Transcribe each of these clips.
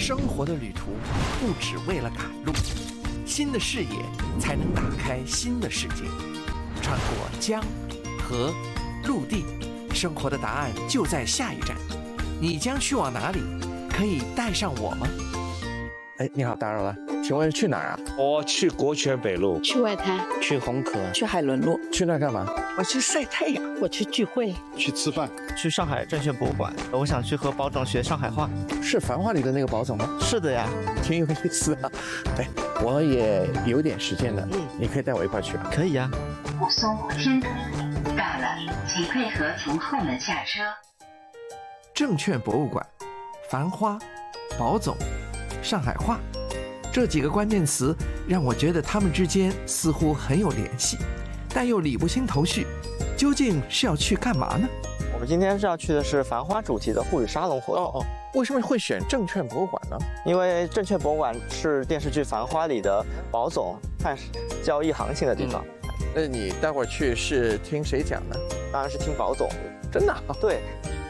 生活的旅途不只为了赶路，新的视野才能打开新的世界。穿过江、河、陆地，生活的答案就在下一站。你将去往哪里？可以带上我吗？哎，你好，打扰了，请问去哪儿啊？ 我去国权北路， 去外滩， 去红河， 去海伦路， 去那儿干嘛？ 我去晒太阳，我去聚会， 去吃饭， 去上海证券博物馆。我想去和宝总学上海话。 是《繁花》里的那个宝总吗？ 是的呀， 挺有意思啊。哎，我也有点时间了，你可以带我一块去吧？ 可以呀。 武松天德到了，请配合从后门下车。 证券博物馆、繁花、宝总、上海话，这几个关键词让我觉得他们之间似乎很有联系，但又理不清头绪。究竟是要去干嘛呢？ 我们今天是要去的是繁花主题的沪语沙龙活动。 为什么会选证券博物馆呢？ 因为证券博物馆是电视剧《繁花》里的宝总看交易行情的地方。 那你待会儿去是听谁讲呢？ 当然是听宝总。 真的啊？ 对。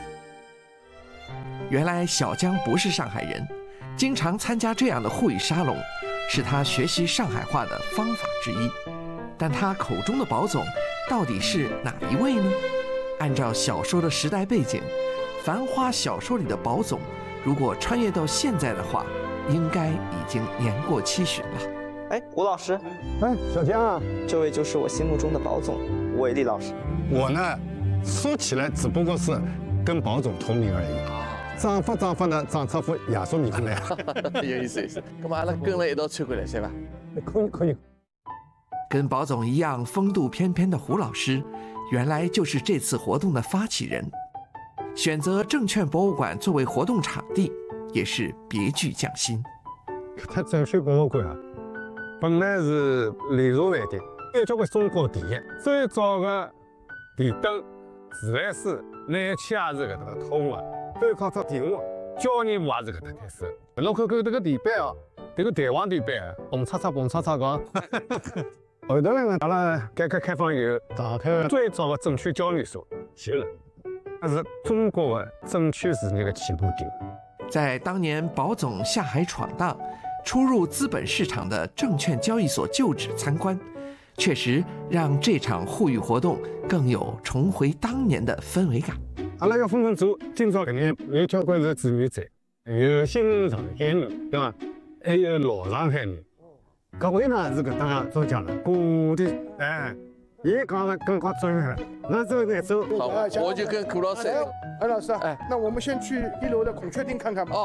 原来小江不是上海人，经常参加这样的沪语沙龙，是他学习上海话的方法之一。但他口中的宝总到底是哪一位呢？按照小说的时代背景，《繁花》小说里的宝总，如果穿越到现在的话，应该已经年过70了。 哎，吴老师， 哎，小江啊， 这位就是我心目中的宝总，吴伟立老师。 我呢，说起来只不过是跟宝总同名而已。长发呢，长出副亚洲面孔来。 有意思，有意思。那么阿拉跟了一道穿过来，是吧？ 可以。 跟宝总一样风度翩翩的胡老师，原来就是这次活动的发起人。选择证券博物馆作为活动场地，也是别具匠心。 它证券博物馆啊，本来是连锁饭店，有交关中国第一，最早的电灯、自来水、燃气也是搿搭通的，都靠这电话，交易部也是搿搭开始。侬看看这个地板哦，这个弹簧地板，蹦擦讲。后头呢，阿拉改革开放以后，打开了最早的证券交易所，建了，那是中国的证券事业的起步点。 在当年宝总下海闯荡，初入资本市场的证券交易所旧址参观，确实让这场沪语活动更有重回当年的氛围感。 阿拉要分分做，今朝搿眼有交关是自然站，有新上海人，对伐？还有老上海人。搿位呢是搿搭中奖了，古的哎，伊讲了更加专业，那走再走。 好，我就跟古老师。 哎，老师，哎，那我们先去1楼的孔雀厅看看吧。 哦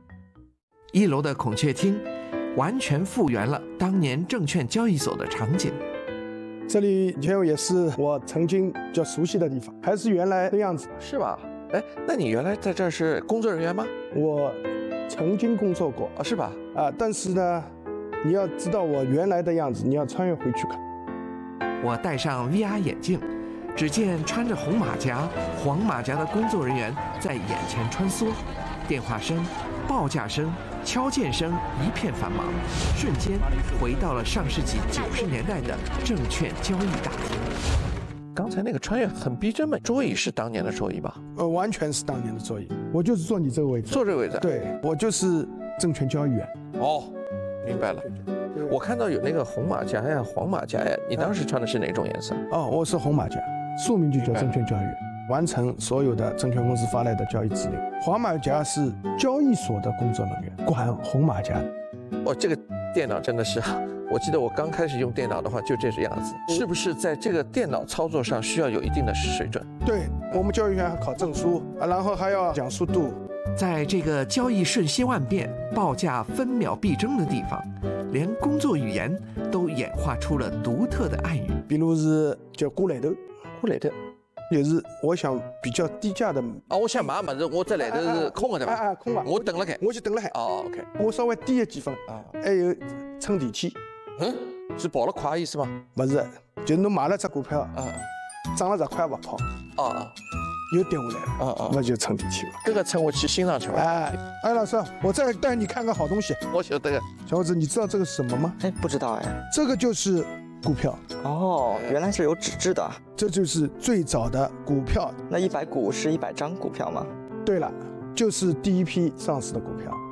，1楼的孔雀厅完全复原了当年证券交易所的场景。 这里以前也是我曾经比较熟悉的地方，还是原来的样子。 是吧？哎，那你原来在这儿是工作人员吗？ 我曾经工作过啊，是吧？ 啊，但是呢，你要知道我原来的样子，你要穿越回去看。 我戴上 VR 眼镜，只见穿着红马甲、黄马甲的工作人员在眼前穿梭，电话声、报价声、敲键声一片繁忙，瞬间回到了上世纪90年代的证券交易大厅。刚才那个穿越很逼真嘛，桌椅是当年的桌椅吧？ 完全是当年的桌椅，我就是坐你这个位置。 坐这个位置？ 对，我就是证券交易员。 哦，明白了。我看到有那个红马甲呀、黄马甲呀，你当时穿的是哪种颜色？ 哦，我是红马甲，宿命就叫证券交易员，完成所有的证券公司发来的交易指令。黄马甲是交易所的工作人员，管红马甲。 哦，这个电脑真的是，我记得我刚开始用电脑的话就这样子，是不是在这个电脑操作上需要有一定的水准？ 对，我们交易员还考证书啊，然后还要讲速度。 在这个交易瞬息万变、报价分秒必争的地方，连工作语言都演化出了独特的暗语， 比如是叫过来头， 过来头， 就是我想比较低价的啊，我想买么子，我这来头是空的对吧？ 空的， 我等了开， 我就等了海。 哦 ，OK， 我稍微低了几分啊，还有撑底期， 是跑了快意思吗？ 不是，就是侬买了只股票啊，涨了10块不跑，又跌下来了，那就撑底期了。 这个撑我去欣赏去吧。 哎，老师，我再带你看个好东西。 我晓得。 小伙子，你知道这个是什么吗？ 哎，不知道哎。 这个就是股票。 哦，原来是有纸质的。 这就是最早的股票。 那100股是100张股票吗？ 对了，就是第一批上市的股票。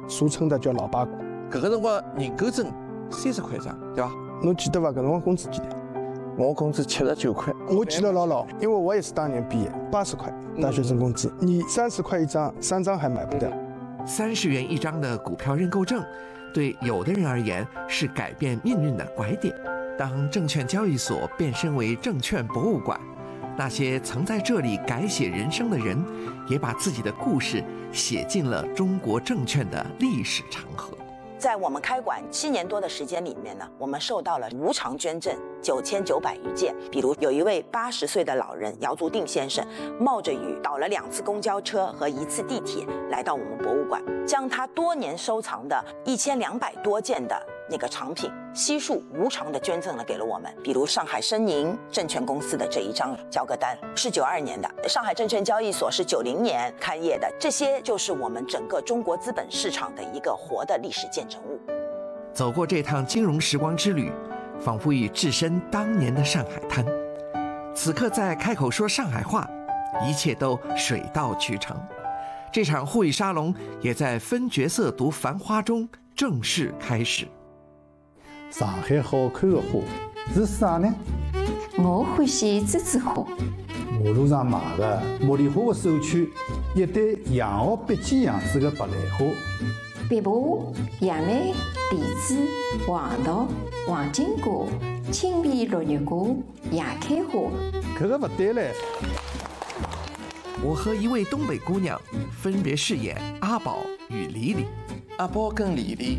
俗称的叫老八股。 搿个辰光人工证30块一张，对伐？ 侬记得伐？搿辰光工资几钿？ 我工资79块， 我记得牢牢，因为我也是当年毕业，80块大学生工资，你30块一张，3张还买不掉。 30元一张的股票认购证，对有的人而言是改变命运的拐点。当证券交易所变身为证券博物馆，那些曾在这里改写人生的人，也把自己的故事写进了中国证券的历史长河。 在我们开馆7年多的时间里面呢，我们受到了无偿捐赠9900余件。比如有一位80岁的老人姚足定先生，冒着雨倒了2次公交车和1次地铁来到我们博物馆，将他多年收藏的1200多件的那个藏品悉数无偿的捐赠了给了我们。比如上海申宁证券公司的这一张交割单是92年的，上海证券交易所是90年开业的，这些就是我们整个中国资本市场的一个活的历史见证物。 走过这趟金融时光之旅，仿佛已置身当年的上海滩。此刻再开口说上海话，一切都水到渠成。这场沪语沙龙也在分角色读繁花中正式开始。 上海好看的花是啥呢？ 我欢喜栀子花。 马路上卖的茉莉花的手圈，一对洋澳笔尖样子的白兰花。 白柏、杨梅、荔枝、黄桃、黄金瓜、青皮绿玉瓜、野开花。 搿个不对嘞。 我和一位东北姑娘分别饰演阿宝与李李。 阿宝跟李李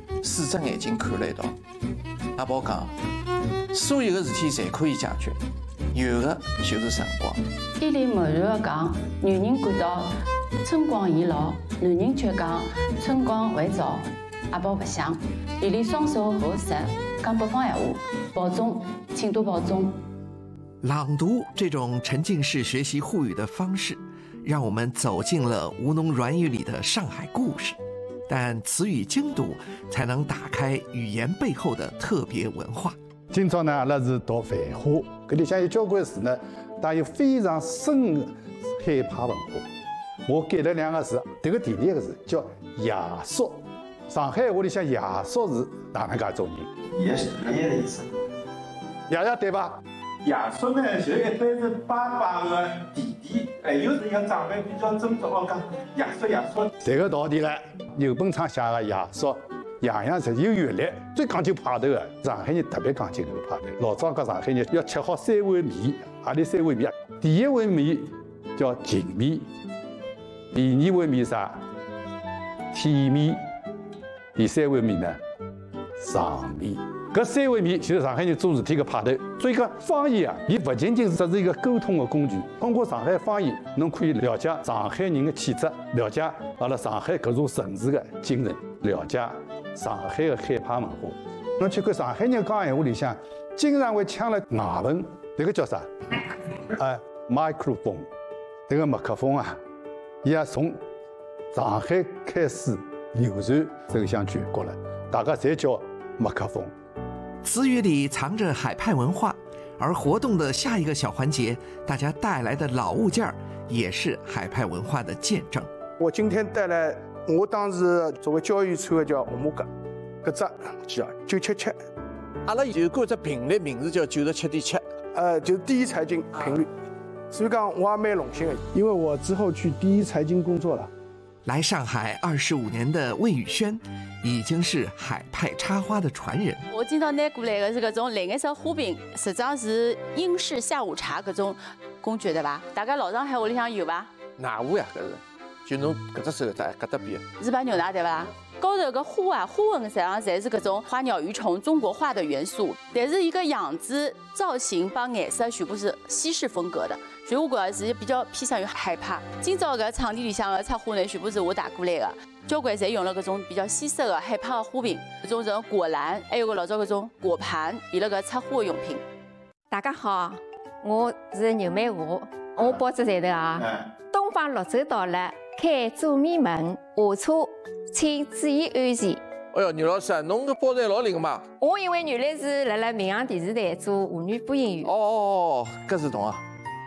4只眼睛看了一道。阿宝讲，所有的事体侪可以解决，有的就是辰光。 李李默然地讲，女人感到春光已老，男人却讲春光还早。阿宝不想，李李双手合十，讲北方闲话，保重，请多保重。 朗读这种沉浸式学习沪语的方式，让我们走进了吴侬软语里的上海故事。但词语精读才能打开语言背后的特别文化。 今朝呢，阿拉是读《繁花》，搿里向有交关字呢，带有非常深的海派文化。我改了2个字，迭个第2个字叫夜宿。上海话里向夜宿是哪能介做人？ 也是爷爷的意思。 爷爷对吧？ 爷叔呢，就一般是爸爸的弟弟，还有是一个长辈比较尊重，我讲爷叔爷叔。 这个道理了，牛本昌写的爷叔，样样侪有阅历，最讲究派头的。上海人特别讲究搿个派头。老早讲上海人要吃好3碗面，何里3碗面？第1碗面叫净面，第2碗面啥？体面，第3碗面呢？上面。搿3碗面就是上海人做事体的派头。所以讲方言啊，伊不仅仅只是一个沟通的工具。通过上海方言，侬可以了解上海人的气质，了解阿拉上海搿座城市的精神，了解上海的海派文化。侬去看上海人讲闲话里向，经常会抢了外文，这个叫啥？microphone。这个麦克风啊，伊也从上海开始流传走向全国了，大家侪叫麦克风。 词语里藏着海派文化，而活动的下一个小环节，大家带来的老物件也是海派文化的见证。 我今天带来，我当时作为教育穿的叫红马甲，搿只叫977。 阿拉有过只频率名字叫97.7， 就是第一财经频率。所以讲我也蛮荣幸的，因为我之后去第一财经工作了。 来上海25年的魏宇轩，已经是海派插花的传人。 我今朝拿过来的是搿种蓝颜色花瓶，实际上是英式下午茶搿种工具对伐？大家老上海屋里向有伐？ 哪壶呀？搿是，就侬搿只手在搿搭边。 日本牛奶对伐？高头搿花啊，花纹实际上侪是搿种花鸟鱼虫中国画的元素，但是一个样子、造型帮颜色全部是西式风格的，所以我觉着是比较偏向于海派。今朝搿场地里向的插花呢，全部是我带过来的，交关侪用了搿种比较西式的海派的花瓶，搿种人果篮，还有个老早搿种果盘，变了搿插花的用品。 大家好，我是牛梅华，我报只站头啊。东方绿洲到了，开左面门，下车请注意安全。 哎哟，牛老师啊，侬搿包材老灵嘛！ 我因为原来是辣民航电视台做妇女播音员。 搿是懂啊。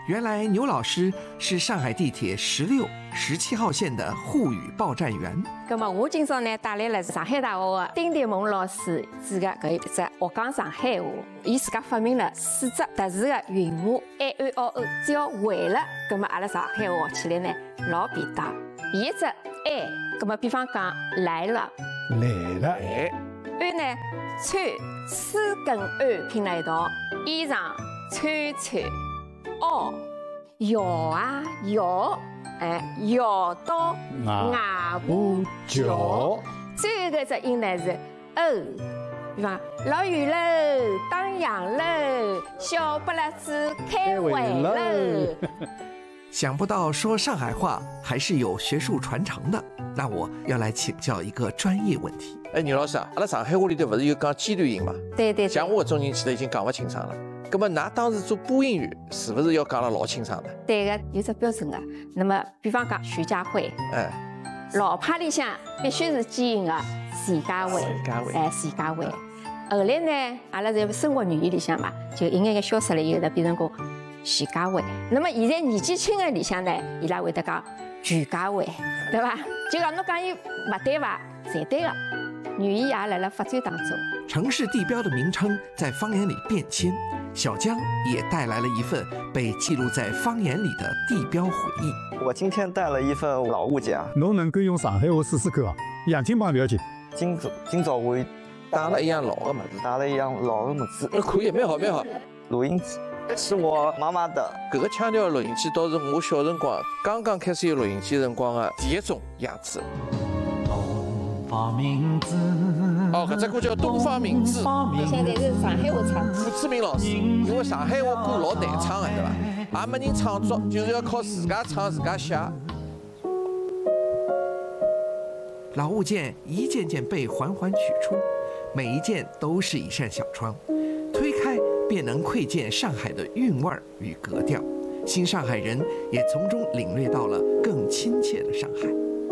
原来牛老师是上海地铁16、17号线的沪语报站员。 那么我今朝呢带来了上海大学的丁迪蒙老师主的搿一只学讲上海话，伊自家发明了4只特殊的韵母 A O O O， 只要会了，那么阿拉上海话学起来呢老便当。第一只 A， 那么比方讲来了， 来了， 安呢穿丝跟安拼在一道，衣裳穿穿。摇啊摇，摇到外婆桥。最后一个只音呢是比方落雨喽，打烊喽，小不拉子开会喽。 想不到说上海话还是有学术传承的，那我要来请教一个专业问题。 牛老师啊，阿拉上海话里头不是有讲尖端音嘛？ 对。 像我这种人其实已经讲不清爽了。那么，㑚当时做播音员，是不是要讲了老清爽的？ 对个，有只标准的。那么，比方讲徐家汇，老派里向必须是尖音的徐家汇，徐家汇。后来呢，阿拉在生活语言里向嘛，就一眼眼消失了以后呢，变成个徐家汇。那么现在年纪轻的里向呢，伊拉会得讲全家汇，对吧？就讲侬讲伊勿对伐？侪对个。语言也辣辣发展当中。 城市地标的名称在方言里变迁，小江也带来了一份被记录在方言里的地标回忆。 我今天带了一份老物件啊， 侬能够用上海话试试看啊？杨金榜不要紧。 今早我打了一样老的么子， 打了一样老的么子， 可以，蛮好。 录音机是我妈妈的。 搿个腔调录音机倒是我小辰光刚刚开始有录音机辰光的第一种样子。搿只歌叫《东方明珠》， 现在是上海话唱。 胡志明老师，因为上海话歌老难唱的，对伐？也没人创作，就是要靠自家唱自家写。 老物件一件件被缓缓取出，每一件都是一扇小窗，推开便能窥见上海的韵味与格调。新上海人也从中领略到了更亲切的上海。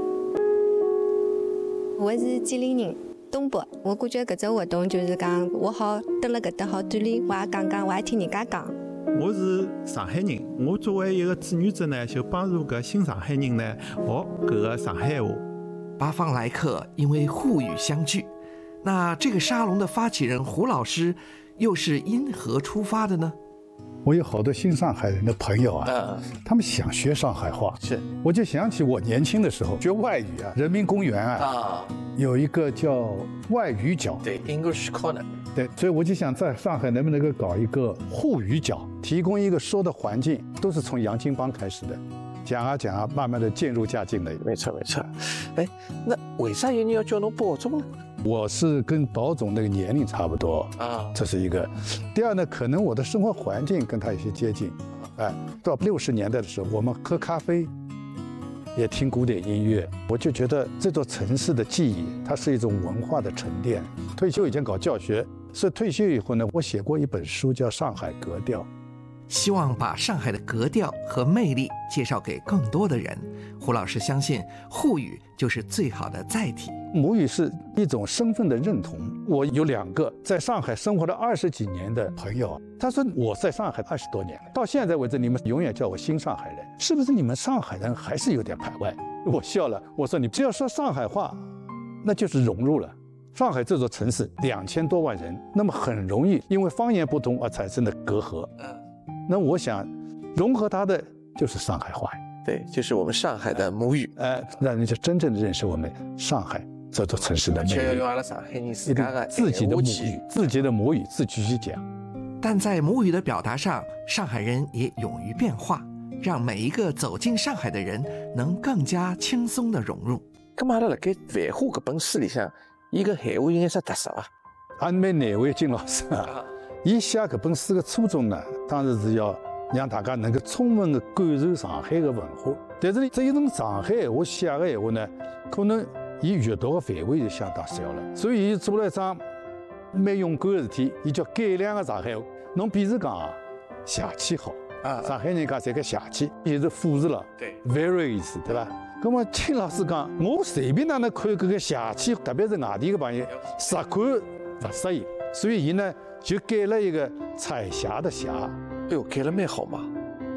我是吉林人，东北。我感觉搿只活动就是讲，我好蹲辣搿搭好锻炼，我也讲，我也听人家讲。 我是上海人，我作为一个志愿者呢，就帮助搿新上海人呢学搿个上海话。 八方来客因为沪语相聚，那这个沙龙的发起人胡老师又是因何出发的呢？ 我有好多新上海人的朋友啊，他们想学上海话，我就想起我年轻的时候学外语啊，人民公园啊，有一个叫外语角， 对 ，English Corner， 对，所以我就想在上海能不能够搞一个沪语角，提供一个说的环境，都是从杨金帮开始的，讲啊，慢慢的渐入佳境了。 没错。哎，那为啥有人要叫侬保总呢？ 我是跟保总那个年龄差不多啊，这是一个。第二呢，可能我的生活环境跟他有些接近。到60年代的时候，我们喝咖啡，也听古典音乐，我就觉得这座城市的记忆，它是一种文化的沉淀。退休以前搞教学，所以退休以后呢，我写过一本书叫《上海格调》。 希望把上海的格调和魅力介绍给更多的人。胡老师相信沪语就是最好的载体。 母语是一种身份的认同。我有2个在上海生活了20几年的朋友，他说我在上海20多年了，到现在为止你们永远叫我新上海人，是不是你们上海人还是有点排外？我笑了，我说你只要说上海话，那就是融入了。上海这座城市2000多万人，那么很容易因为方言不同而产生的隔阂。那我想融合它的就是上海话， 对，就是我们上海的母语， 让人家真正的认识我们上海这座城市的魅力。 要用阿拉上海人自己的母语，自己的母语自己去讲。 但在母语的表达上，上海人也勇于变化，让每一个走进上海的人能更加轻松地融入。 咁阿拉辣盖繁花搿本书里向，伊个闲话有眼啥特色伐？ 俺蛮难为金老师啊。伊写搿本书的初衷呢，当然是要让大家能够充分的感受上海的文化。但是呢，这一种上海话写的闲话呢，可能伊阅读的范围就相当小了。所以伊做了一桩蛮勇敢的事体，伊叫改良的上海话。侬比如讲啊，邪气好啊，上海人讲侪个邪气，也是复制了，对 ，very 意思，对吧？那么秦老师讲，我随便哪能看搿个邪气，特别是外地的朋友，实看勿适宜，所以伊呢。就改了一个彩霞的霞， 哎呦，改了蛮好嘛。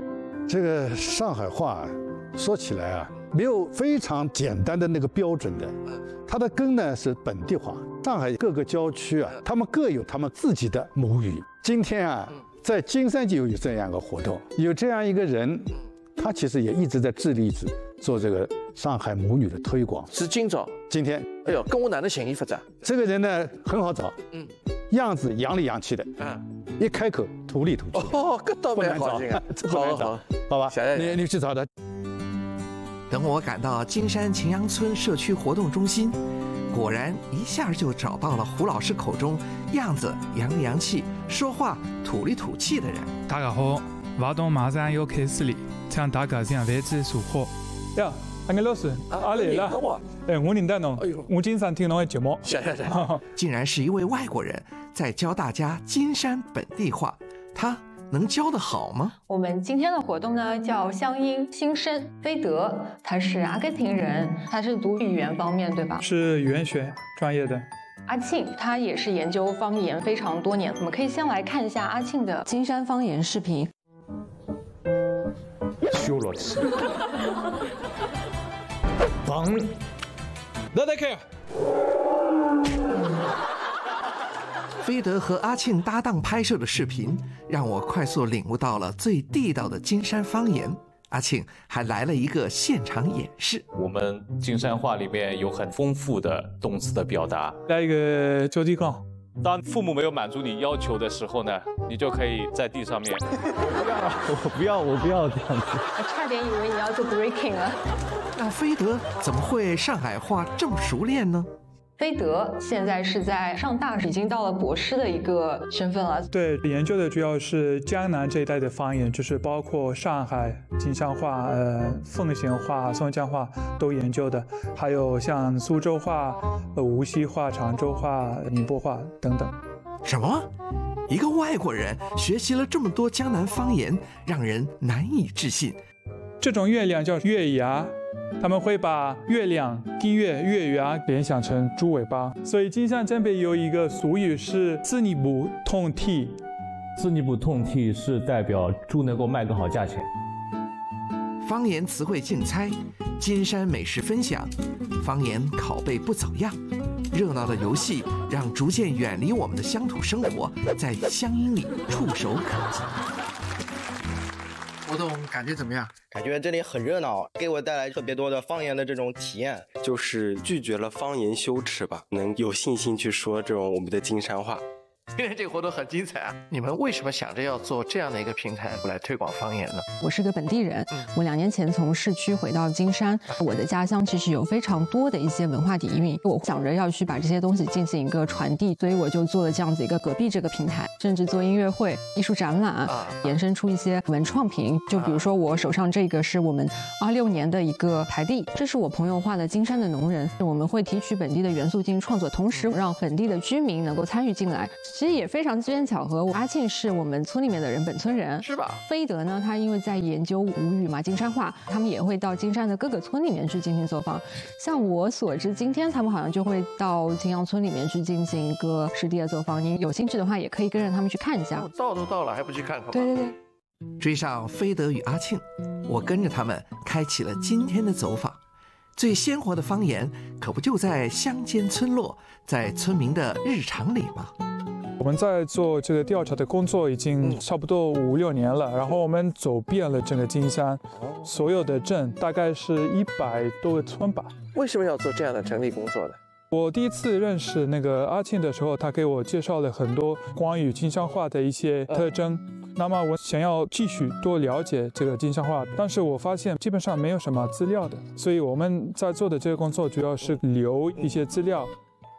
这个上海话说起来啊，没有非常简单的那个标准的，它的根呢是本地化。上海各个郊区啊，他们各有他们自己的母语。今天啊，在金山就有这样一个活动，有这样一个人，他其实也一直在致力于做这个上海母语的推广。 是今朝？ 今天。 哎呦，跟我哪能寻伊发展？ 这个人呢很好找，样子洋里洋气的，一开口土里土气。 哦，搿倒蛮好听啊， 好吧，你去找他。 等我赶到金山秦阳村社区活动中心，果然一下就找到了胡老师口中样子洋里洋气、说话土里土气的人。 大家好，活动马上要开始了，请大家将位置坐好。 呀，安个老师，阿来了。哎，我认得侬，我经常听侬的节目。 是。 竟然是一位外国人在教大家金山本地话，他能教得好吗？ 我们今天的活动呢叫乡音新生。菲德他是阿根廷人，他是读语言方面对吧？ 是语言学专业的。 阿庆他也是研究方言非常多年，我们可以先来看一下阿庆的金山方言视频。 修了吃。棒。那得看。 菲德和阿庆搭档拍摄的视频，让我快速领悟到了最地道的金山方言。阿庆还来了一个现场演示。 我们金山话里面有很丰富的动词的表达。 来一个脚底杠。 当父母没有满足你要求的时候呢，你就可以在地上面。 我不要这样子。 我差点以为你要做 breaking 了。 那菲德怎么会上海话这么熟练呢？ 菲德现在是在上大学，已经到了博士的一个身份了。 对，研究的主要是江南这一带的方言，就是包括上海金山话、奉贤话、松江话都研究的，还有像苏州话、无锡话、常州话、宁波话等等。 什么？一个外国人学习了这么多江南方言，让人难以置信。 这种月亮叫月牙。他们会把月亮、金月、月牙联想成猪尾巴，所以金山这边有一个俗语是“自你不痛踢”， 自你不痛踢是代表猪能够卖个好价钱。 方言词汇竞猜，金山美食分享，方言拷贝不走样，热闹的游戏让逐渐远离我们的乡土生活在乡音里触手可及。活动感觉怎么样？ 感觉这里很热闹，给我带来特别多的方言的这种体验， 就是拒绝了方言羞耻吧，能有信心去说这种我们的金山话。 今天这个活动很精彩啊！你们为什么想着要做这样的一个平台来推广方言呢？ 我是个本地人，我2年前从市区回到金山，我的家乡其实有非常多的一些文化底蕴，我想着要去把这些东西进行一个传递，所以我就做了这样子一个隔壁这个平台，甚至做音乐会、艺术展览，延伸出一些文创品。就比如说我手上这个是我们26年的一个台地，这是我朋友画的金山的农人，我们会提取本地的元素进行创作，同时让本地的居民能够参与进来。其实也非常机缘巧合，阿庆是我们村里面的人，本村人是吧？ 菲德呢，他因为在研究吴语嘛，金山话，他们也会到金山的各个村里面去进行走访。像我所知，今天他们好像就会到金阳村里面去进行一个实地的走访。您有兴趣的话，也可以跟着他们去看一下。 到都到了，还不去看看吗？ 对对对。 追上菲德与阿庆，我跟着他们开启了今天的走访。最鲜活的方言，可不就在乡间村落，在村民的日常里吗？ 我们在做这个调查的工作已经差不多5、6年了，然后我们走遍了整个金山，所有的镇大概是100多个村吧。 为什么要做这样的整理工作呢？ 我第一次认识那个阿庆的时候，他给我介绍了很多关于金山话的一些特征。那么我想要继续多了解这个金山话，但是我发现基本上没有什么资料的，所以我们在做的这个工作主要是留一些资料。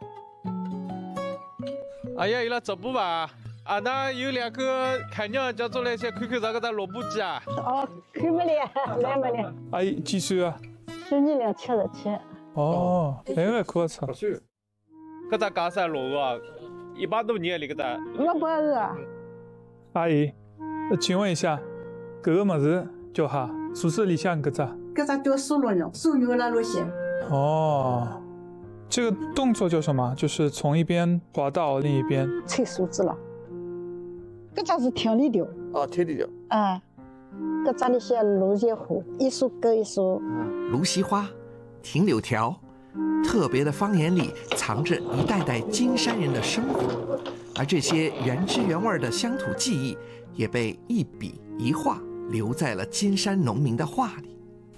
哎呀，伊拉直播吧？啊，那有2个看娘叫做来些看看这个的萝卜鸡啊。 哦，看不了，来不了。 阿姨几岁啊 ？12两77。 哦，那个可操。 搿只加啥萝卜啊？100多年那个的。 萝卜是。 阿姨，请问一下，搿个么子叫啥？宿舍里向搿只？ 搿只叫酥肉肉，酥肉拉肉馅。 哦。这个动作叫什么？就是从一边滑到另一边。 切梳子了。搿只是调理条。 哦，调理条。 啊。 搿这里写芦苋花，一束搁一束。 芦溪花、亭柳条，特别的方言里藏着一代代金山人的生活，而这些原汁原味的乡土记忆，也被一笔一画留在了金山农民的画里。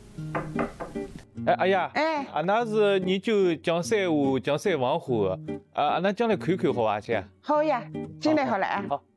哎呀，啊那是研究江山话、江山文化，啊那将来看看好伐，姐？ 好呀，进来好了啊。 好。